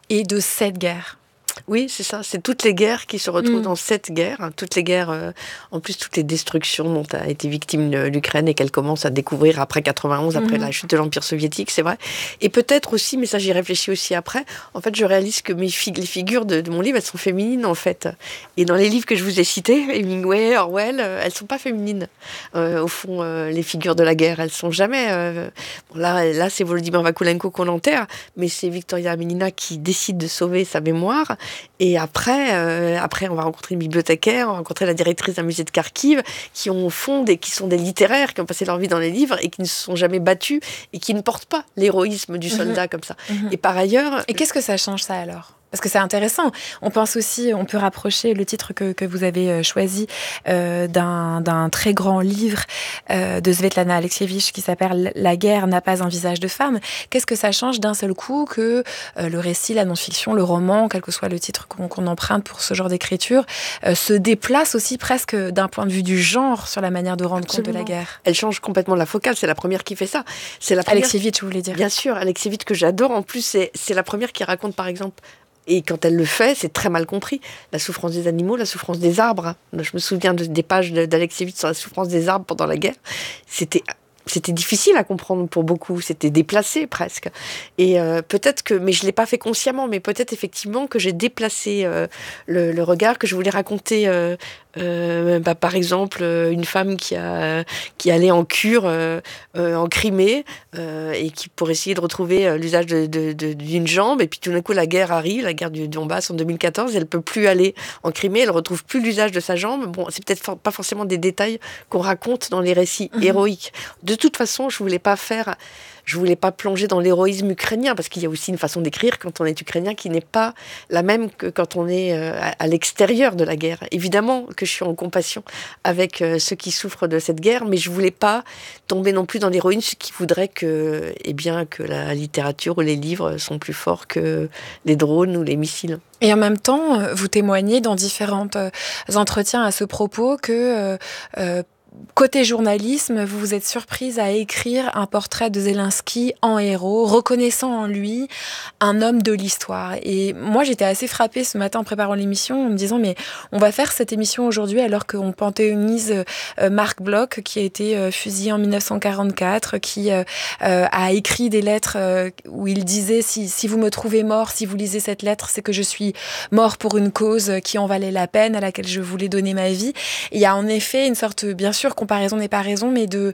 et de 7 guerres. Oui, c'est ça. C'est toutes les guerres qui se retrouvent dans cette guerre. Toutes les guerres, en plus, toutes les destructions dont a été victime l'Ukraine et qu'elle commence à découvrir après 91, après la chute de l'Empire soviétique, c'est vrai. Et peut-être aussi, mais ça j'y réfléchis aussi après, en fait, je réalise que les figures de mon livre, elles sont féminines, en fait. Et dans les livres que je vous ai cités, Hemingway, Orwell, elles sont pas féminines. Au fond, les figures de la guerre, elles sont jamais... Bon, là, c'est Volodymyr Vakulenko qu'on enterre, mais c'est Victoria Amelina qui décide de sauver sa mémoire. Et après, on va rencontrer une bibliothécaire, on va rencontrer la directrice d'un musée de Kharkiv, qui sont des littéraires, qui ont passé leur vie dans les livres et qui ne se sont jamais battus et qui ne portent pas l'héroïsme du soldat comme ça. Et par ailleurs... Et qu'est-ce que ça change, ça, alors ? Parce que c'est intéressant. On peut rapprocher le titre que vous avez choisi d'un très grand livre de Svetlana Alexievitch qui s'appelle « La guerre n'a pas un visage de femme ». Qu'est-ce que ça change d'un seul coup que le récit, la non-fiction, le roman, quel que soit le titre qu'on emprunte pour ce genre d'écriture, se déplace aussi presque d'un point de vue du genre sur la manière de rendre compte de la guerre. Elle change complètement la focale, c'est la première qui fait ça. Alexievitch, vous voulez dire ? Bien sûr, Alexievitch que j'adore. En plus, c'est la première qui raconte, par exemple... Et quand elle le fait, c'est très mal compris. La souffrance des animaux, la souffrance des arbres. Je me souviens des pages d'Alexievitch sur la souffrance des arbres pendant la guerre. C'était difficile à comprendre pour beaucoup. C'était déplacé presque. Et peut-être que, mais je l'ai pas fait consciemment, mais peut-être effectivement que j'ai déplacé le regard, que je voulais raconter. Par exemple, une femme qui allait en cure en Crimée et qui pour essayer de retrouver l'usage d'une jambe, et puis tout d'un coup la guerre arrive, la guerre du Donbass en 2014, elle peut plus aller en Crimée, elle retrouve plus l'usage de sa jambe. Bon, c'est peut-être pas forcément des détails qu'on raconte dans les récits héroïques. De toute façon, je voulais pas plonger dans l'héroïsme ukrainien, parce qu'il y a aussi une façon d'écrire quand on est ukrainien qui n'est pas la même que quand on est à l'extérieur de la guerre. Évidemment que je suis en compassion avec ceux qui souffrent de cette guerre, mais je voulais pas tomber non plus dans l'héroïsme qui voudrait que la littérature ou les livres sont plus forts que les drones ou les missiles. Et en même temps, vous témoignez dans différents entretiens à ce propos que... côté journalisme, vous vous êtes surprise à écrire un portrait de Zelensky en héros, reconnaissant en lui un homme de l'histoire. Et moi, j'étais assez frappée ce matin en préparant l'émission, en me disant, mais on va faire cette émission aujourd'hui alors qu'on panthéonise Marc Bloch, qui a été fusillé en 1944, qui a écrit des lettres où il disait, si vous me trouvez mort, si vous lisez cette lettre, c'est que je suis mort pour une cause qui en valait la peine, à laquelle je voulais donner ma vie. Et il y a en effet une sorte, bien sûr, comparaison n'est pas raison, mais de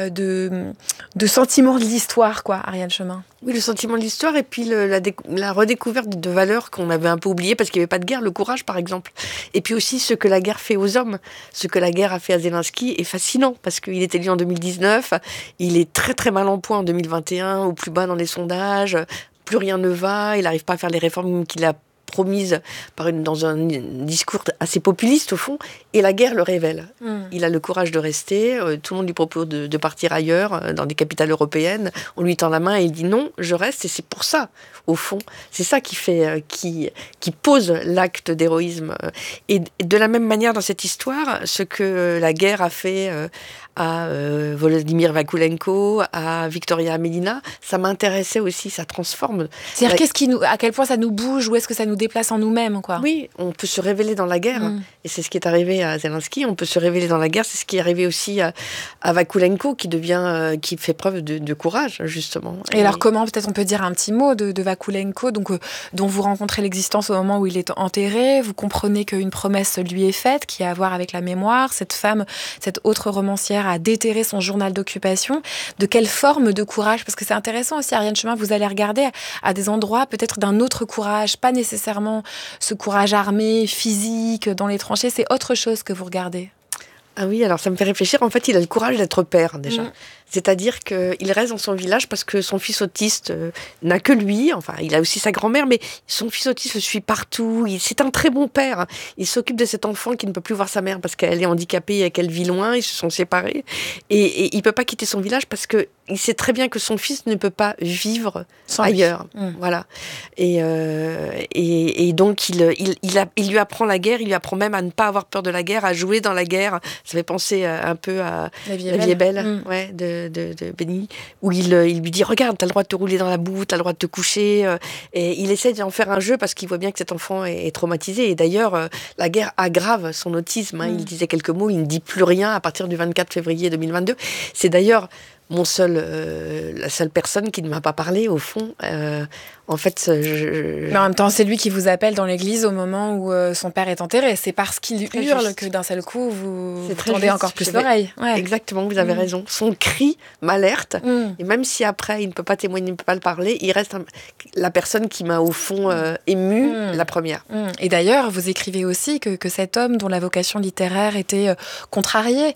sentiment de l'histoire, quoi, Ariane Chemin. Oui, le sentiment de l'histoire et puis la redécouverte de valeurs qu'on avait un peu oubliées parce qu'il n'y avait pas de guerre, le courage par exemple. Et puis aussi ce que la guerre fait aux hommes, ce que la guerre a fait à Zelensky est fascinant parce qu'il est élu en 2019, il est très très mal en point en 2021, au plus bas dans les sondages, plus rien ne va, il n'arrive pas à faire les réformes qu'il a promise dans un discours assez populiste au fond, et la guerre le révèle. Il a le courage de rester, tout le monde lui propose de partir ailleurs, dans des capitales européennes, on lui tend la main et il dit non, je reste, et c'est pour ça, au fond, c'est ça qui pose l'acte d'héroïsme. Et de la même manière dans cette histoire, ce que la guerre a fait à Volodymyr Vakulenko, à Victoria Amelina, ça m'intéressait aussi, ça transforme. C'est-à-dire à quel point ça nous bouge, ou est-ce que ça nous déplace en nous-mêmes, quoi. Oui, on peut se révéler dans la guerre, et c'est ce qui est arrivé à Zelensky, on peut se révéler dans la guerre, c'est ce qui est arrivé aussi à Vakulenko, qui fait preuve de courage, justement. Et alors comment, peut-être on peut dire un petit mot de Vakulenko, donc, dont vous rencontrez l'existence au moment où il est enterré, vous comprenez qu'une promesse lui est faite, qui a à voir avec la mémoire, cette femme, cette autre romancière a déterré son journal d'occupation. De quelle forme de courage? Parce que c'est intéressant aussi, Ariane Chemin, vous allez regarder à des endroits peut-être d'un autre courage, pas nécessairement ce courage armé, physique, dans les tranchées, c'est autre chose que vous regardez. Ah oui, alors ça me fait réfléchir. En fait, il a le courage d'être père, déjà. C'est-à-dire qu'il reste dans son village parce que son fils autiste n'a que lui. Enfin, il a aussi sa grand-mère, mais son fils autiste le suit partout. C'est un très bon père. Il s'occupe de cet enfant qui ne peut plus voir sa mère parce qu'elle est handicapée et qu'elle vit loin. Ils se sont séparés. Et il ne peut pas quitter son village parce qu'il sait très bien que son fils ne peut pas vivre ailleurs. Voilà. Et donc, il lui apprend la guerre. Il lui apprend même à ne pas avoir peur de la guerre, à jouer dans la guerre. Ça fait penser un peu à La vie est belle, de Benny, où il lui dit « Regarde, t'as le droit de te rouler dans la boue, t'as le droit de te coucher. » Et il essaie d'en faire un jeu parce qu'il voit bien que cet enfant est traumatisé. Et d'ailleurs, la guerre aggrave son autisme. Il disait quelques mots, il ne dit plus rien à partir du 24 février 2022. C'est d'ailleurs la seule personne qui ne m'a pas parlé, au fond. En fait, Mais en même temps, c'est lui qui vous appelle dans l'église au moment où son père est enterré. C'est parce qu'il hurle juste. que d'un seul coup, vous tendez juste. encore plus l'oreille. Ouais. Exactement, vous avez raison. Son cri m'alerte. Et même si après, il ne peut pas témoigner, il ne peut pas le parler, il reste la personne qui m'a, au fond, émue, la première. Et d'ailleurs, vous écrivez aussi que cet homme dont la vocation littéraire était contrariée,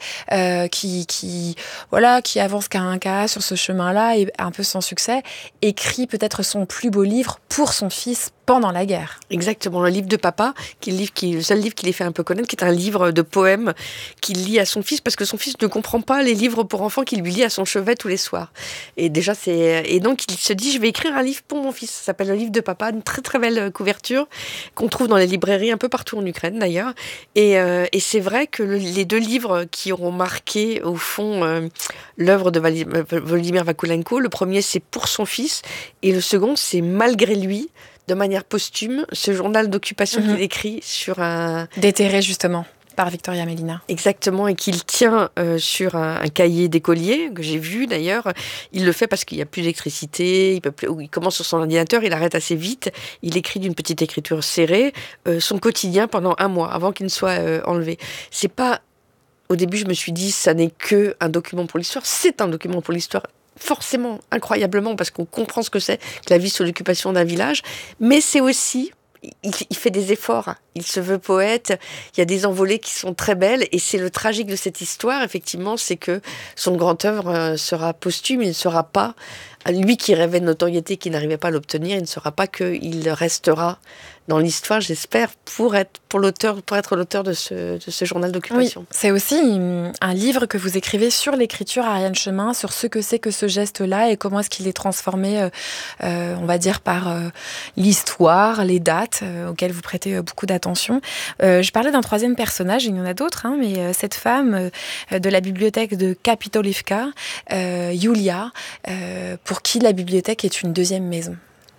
qui avance qu'à un cas sur ce chemin-là, et un peu sans succès, écrit peut-être son plus beau livre pour son fils pendant la guerre. Exactement, le livre de papa, qui est le seul livre qui les fait un peu connaître, qui est un livre de poèmes qu'il lit à son fils, parce que son fils ne comprend pas les livres pour enfants qu'il lui lit à son chevet tous les soirs. Et donc il se dit, je vais écrire un livre pour mon fils. Ça s'appelle le livre de papa, une très très belle couverture qu'on trouve dans les librairies un peu partout en Ukraine d'ailleurs. Et c'est vrai que les deux livres qui auront marqué au fond l'œuvre de Volodymyr Vakulenko, le premier c'est pour son fils et le second c'est malgré lui, de manière posthume, ce journal d'occupation qu'il écrit sur un... Déterré justement par Victoria Melina. Exactement, et qu'il tient sur un cahier d'écolier, que j'ai vu d'ailleurs. Il le fait parce qu'il n'y a plus d'électricité, il commence sur son ordinateur, il arrête assez vite, il écrit d'une petite écriture serrée son quotidien pendant 1 mois, avant qu'il ne soit enlevé. C'est pas... Au début, je me suis dit, ça n'est qu'un document pour l'histoire. C'est un document pour l'histoire, forcément, incroyablement, parce qu'on comprend ce que c'est que la vie sous l'occupation d'un village. Mais c'est aussi, il fait des efforts. Il se veut poète. Il y a des envolées qui sont très belles. Et c'est le tragique de cette histoire, effectivement, c'est que son grand œuvre sera posthume. Il ne sera pas, lui qui rêvait de notoriété, qui n'arrivait pas à l'obtenir, il ne sera pas qu'il restera dans l'histoire, j'espère, pour être l'auteur de ce journal d'occupation. Oui, c'est aussi un livre que vous écrivez sur l'écriture, Ariane Chemin, sur ce que c'est que ce geste-là et comment est-ce qu'il est transformé, on va dire, par l'histoire, les dates auxquelles vous prêtez beaucoup d'attention. Je parlais d'un troisième personnage, il y en a d'autres, mais cette femme de la bibliothèque de Kapitolivka, Yulia, pour qui la bibliothèque est une deuxième maison.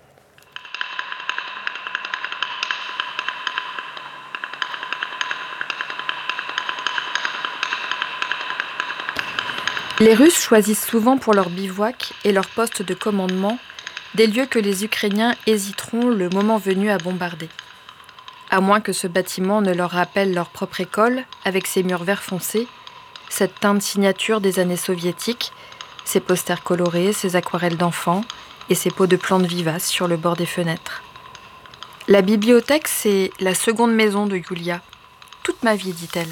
Les Russes choisissent souvent pour leur bivouac et leur poste de commandement des lieux que les Ukrainiens hésiteront le moment venu à bombarder. À moins que ce bâtiment ne leur rappelle leur propre école, avec ses murs vert foncé, cette teinte signature des années soviétiques, ses posters colorés, ses aquarelles d'enfants et ses pots de plantes vivaces sur le bord des fenêtres. La bibliothèque, c'est la seconde maison de Yulia. Toute ma vie, dit-elle.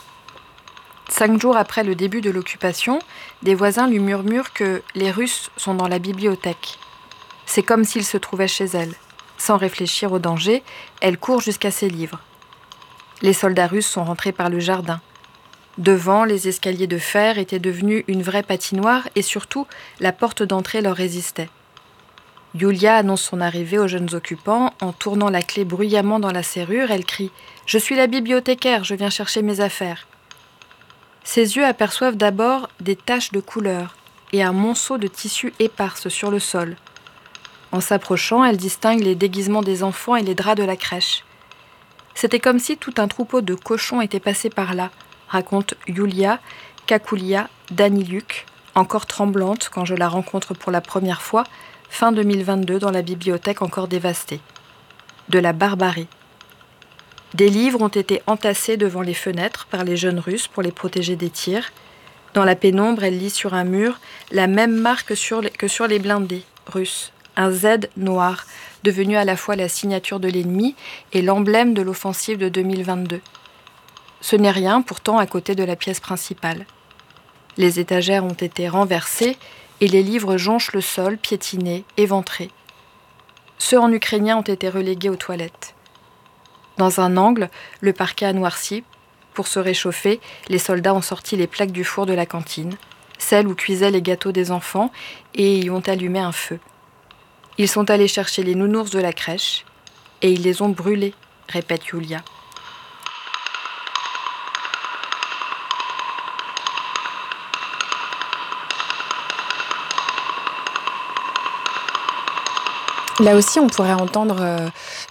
5 jours après le début de l'occupation, des voisins lui murmurent que les Russes sont dans la bibliothèque. C'est comme s'ils se trouvaient chez elle. Sans réfléchir au danger, elle court jusqu'à ses livres. Les soldats russes sont rentrés par le jardin. Devant, les escaliers de fer étaient devenus une vraie patinoire et surtout, la porte d'entrée leur résistait. Yulia annonce son arrivée aux jeunes occupants. En tournant la clé bruyamment dans la serrure, elle crie « Je suis la bibliothécaire, je viens chercher mes affaires ». Ses yeux aperçoivent d'abord des taches de couleur et un monceau de tissu éparse sur le sol. En s'approchant, elle distingue les déguisements des enfants et les draps de la crèche. C'était comme si tout un troupeau de cochons était passé par là, raconte Yulia Kakulia Daniluk, encore tremblante quand je la rencontre pour la première fois, fin 2022 dans la bibliothèque encore dévastée. De la barbarie. Des livres ont été entassés devant les fenêtres par les jeunes Russes pour les protéger des tirs. Dans la pénombre, elle lit sur un mur la même marque que sur les blindés russes. Un Z noir, devenu à la fois la signature de l'ennemi et l'emblème de l'offensive de 2022. Ce n'est rien, pourtant, à côté de la pièce principale. Les étagères ont été renversées et les livres jonchent le sol, piétinés, éventrés. Ceux en ukrainien ont été relégués aux toilettes. Dans un angle, le parquet a noirci. Pour se réchauffer, les soldats ont sorti les plaques du four de la cantine, celles où cuisaient les gâteaux des enfants, et y ont allumé un feu. Ils sont allés chercher les nounours de la crèche, et ils les ont brûlés, répète Yulia. Là aussi, on pourrait entendre